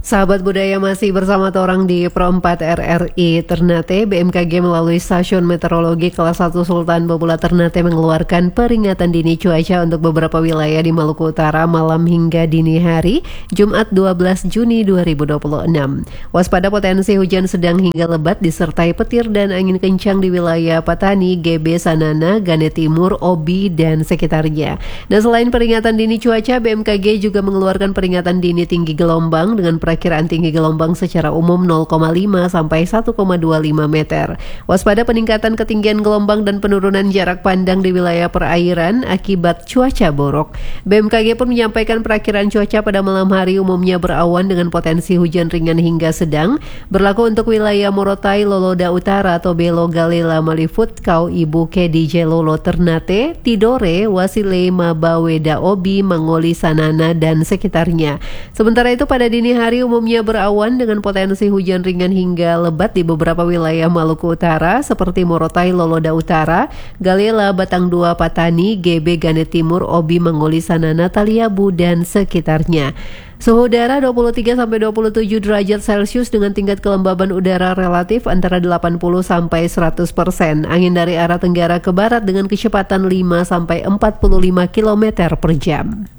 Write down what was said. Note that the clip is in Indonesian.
Sahabat budaya masih bersama Torang di Pro 4 RRI Ternate. BMKG melalui Stasiun Meteorologi Kelas 1 Sultan Babula Ternate mengeluarkan peringatan dini cuaca untuk beberapa wilayah di Maluku Utara malam hingga dini hari, Jumat 12 Juni 2026. Waspada potensi hujan sedang hingga lebat disertai petir dan angin kencang di wilayah Patani, GB, Sanana, Gane Timur, Obi, dan sekitarnya. Dan selain peringatan dini cuaca, BMKG juga mengeluarkan peringatan dini tinggi gelombang dengan Perkiraan tinggi gelombang secara umum 0,5 sampai 1,25 meter. Waspada peningkatan ketinggian gelombang dan penurunan jarak pandang di wilayah perairan akibat cuaca buruk. BMKG pun menyampaikan perakiraan cuaca pada malam hari umumnya berawan dengan potensi hujan ringan hingga sedang, berlaku untuk wilayah Morotai, Loloda Utara, Tobelo, Galela, Malifut, Kau, Ibu, DJ, Lolo, Ternate, Tidore, Wasile, Mabawe, Daobi, Mangoli, Sanana, dan sekitarnya. Sementara itu pada dini hari umumnya berawan dengan potensi hujan ringan hingga lebat di beberapa wilayah Maluku Utara seperti Morotai, Loloda Utara, Galela, Batang 2, Patani, GB, Gane Timur, Obi, Mangoli, Sanana, Taliabu, dan sekitarnya. Suhu udara 23 sampai 27 derajat Celcius dengan tingkat kelembaban udara relatif antara 80 sampai 100%. Angin dari arah tenggara ke barat dengan kecepatan 5 sampai 45 km per jam.